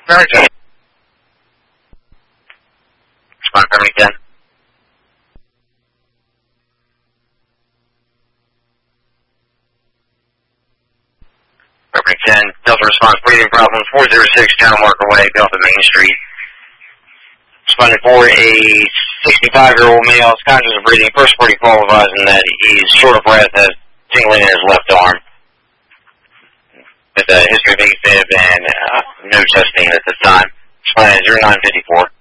Remington. Respond, Remington. Remington, Delta response, breathing problems, 406 town marker way, be off of Main Street. Responding for a 65-year-old male, is conscious of breathing, first party call advising that he's short of breath, has tingling in his left arm. With a history of AFib and no testing at this time. Responding at 0954.